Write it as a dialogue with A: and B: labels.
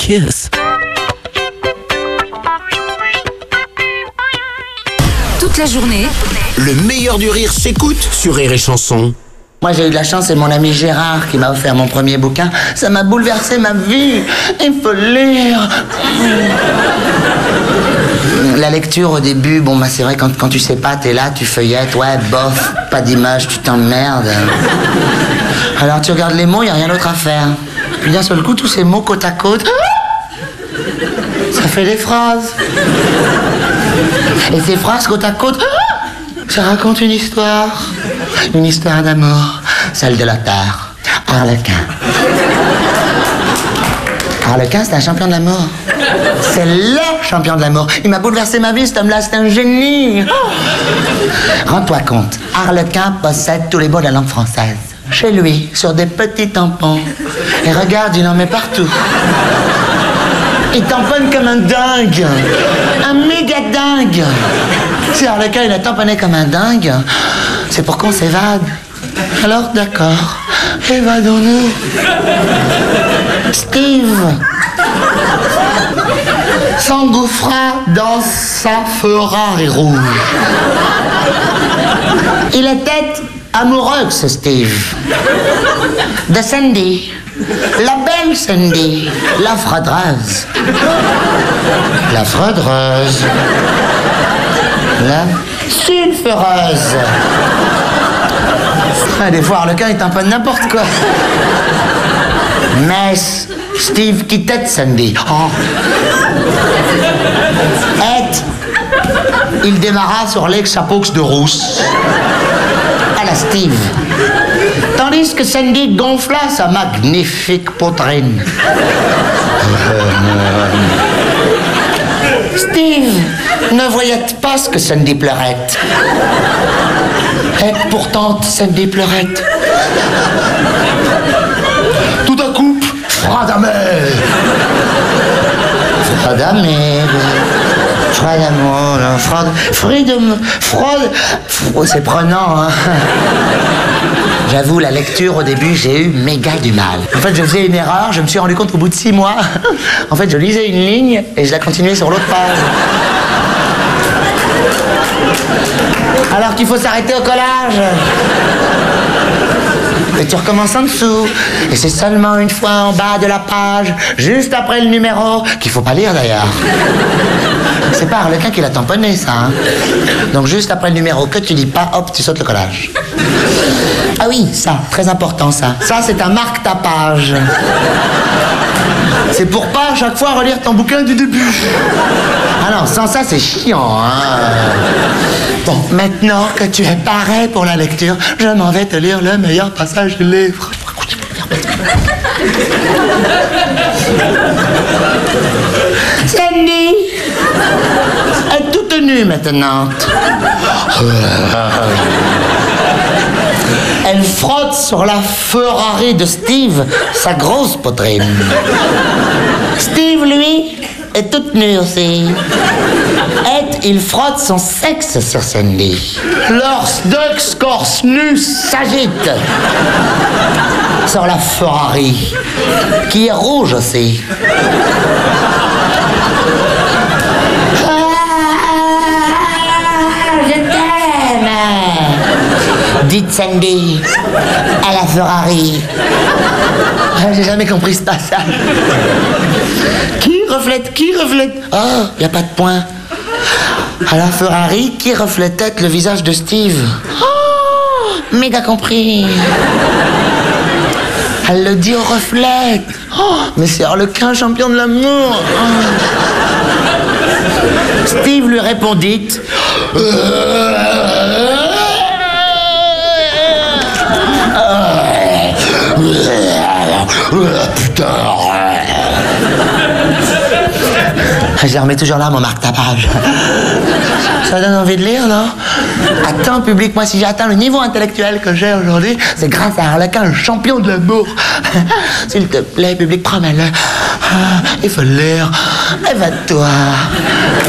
A: kiss.
B: Toute la journée,
C: Le meilleur du rire s'écoute sur Rire et Chanson.
D: Moi, j'ai eu de la chance, c'est mon ami Gérard qui m'a offert mon premier bouquin. Ça m'a bouleversé ma vie. Il faut lire. La lecture, au début, bon, bah, c'est vrai, quand tu sais pas, t'es là, tu feuillettes, ouais, bof, pas d'image, tu t'emmerdes. Alors, tu regardes les mots, y a rien d'autre à faire. Puis d'un seul coup, tous ces mots côte à côte, ça fait des phrases. Et ces phrases côte à côte, ça raconte une histoire. Une histoire d'amour, celle de Lothar, Harlequin. Harlequin, c'est un champion de l'amour. C'est LE champion de l'amour. Il m'a bouleversé ma vie, cet homme-là, c'est un génie. Rends-toi compte, Harlequin possède tous les mots de la langue française. Chez lui, sur des petits tampons. Et regarde, il en met partout. Il tamponne comme un dingue. Un méga dingue. Si Harlequin, il a tamponné comme un dingue, c'est pour qu'on s'évade. Alors, d'accord, évadons-nous. Steve s'engouffra dans sa Ferrari rouge. Il était amoureux de ce Steve. De Sandy. La belle Sandy. La fraudeuse. La fraudeuse. La sulfureuse. Des fois, Harlequin, il tamponne n'importe quoi. Mais Steve quittait Sandy. Oh. Et il démarra sur l'ex-apox de rousse. À la Steve. Tandis que Sandy gonfla sa magnifique poitrine. Steve ne voyait pas ce que Sandy pleurait. Et pourtant, Sandy pleurait. Tout à coup, Fradamel. Fred d'amour, c'est prenant, hein. J'avoue, la lecture, au début, j'ai eu méga du mal. En fait, je faisais une erreur, je me suis rendu compte qu'au bout de 6 mois, en fait, je lisais une ligne et je la continuais sur l'autre page. Alors qu'il faut s'arrêter au collage. Et tu recommences en dessous. Et c'est seulement une fois en bas de la page, juste après le numéro, qu'il faut pas lire d'ailleurs. C'est pas Harlequin qui l'a tamponné, ça. Hein. Donc juste après le numéro que tu lis pas, hop, tu sautes le collage. Ah oui, ça, très important ça. Ça, c'est un marque-tapage. C'est pour pas à chaque fois relire ton bouquin du début. Ah non, sans ça, c'est chiant, hein. Bon, maintenant que tu es paré pour la lecture, je m'en vais te lire le meilleur passage du livre. Sandy est toute nue maintenant. Elle frotte sur la Ferrari de Steve, sa grosse poitrine. Steve, lui, est toute nue aussi. Et il frotte son sexe sur Sandy. Leurs deux corps nus s'agitent sur la Ferrari, qui est rouge aussi. Je t'aime, dit Sandy à la Ferrari. J'ai jamais compris ce passage. Qui reflète? Oh, y a pas de point. À la Ferrari, qui reflétait le visage de Steve? Oh, méga compris. Elle le dit au reflet. Oh, mais c'est Harlequin, champion de l'amour. Oh. Steve lui répondit. Putain. Je les remets toujours là, mon marque-tapage. Ça donne envie de lire, non? Attends, public, moi, si j'ai atteint le niveau intellectuel que j'ai aujourd'hui, c'est grâce à Harlequin, le champion de l'amour. S'il te plaît, public, promets-le. Il faut le lire. Évade-toi.